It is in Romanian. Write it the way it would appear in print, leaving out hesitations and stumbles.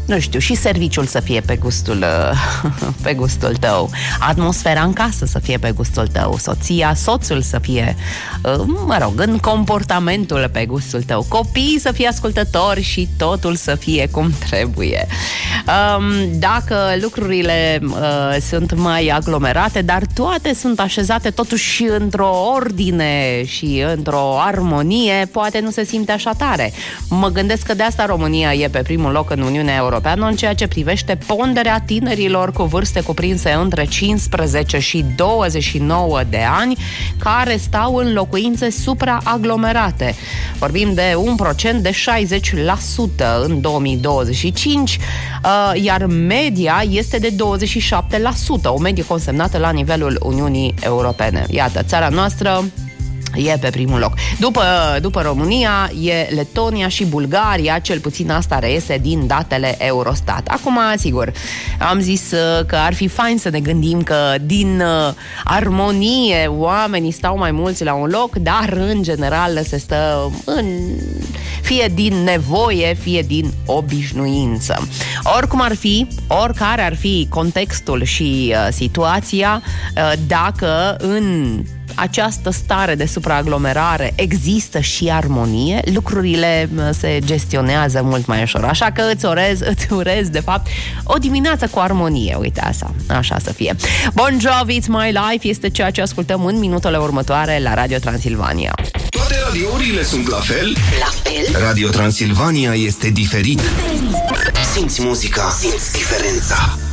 nu știu, și serviciul să fie pe gustul tău, atmosfera în casă să fie pe gustul tău, soția, soțul să fie, în comportamentul pe gustul tău, copiii să fie ascultători și totul să fie cum trebuie. Dacă lucrurile sunt mai aglomerate, dar toate sunt așezate totuși într-o ordine și într-o armonie, poate nu se simte așa tare. Mă gândesc că de asta România e pe primul loc în Uniunea Europeană în ceea ce privește ponderea tinerilor cu vârste cuprinse între 15 și 29 de ani care stau în locuințe supraaglomerate. Vorbim de un procent de 60% în 2025, iar media este de 27%, o medie consemnată la nivelul Uniunii Europene. Iată, țara noastră e pe primul loc. După România e Letonia și Bulgaria, cel puțin asta reiese din datele Eurostat. Acum, sigur, am zis că ar fi fain să ne gândim că din armonie oamenii stau mai mulți la un loc, dar în general se stă fie din nevoie, fie din obișnuință. Oricum ar fi, oricare ar fi contextul și situația, dacă în această stare de supraaglomerare există și armonie, lucrurile se gestionează mult mai ușor. Așa că îți urez, de fapt, o dimineață cu armonie. Uite așa să fie. Bon Jovi, It's My Life este ceea ce ascultăm în minutele următoare la Radio Transilvania. Toate radiourile sunt la fel? La fel? Radio Transilvania este diferit. Simți muzica, simți diferența.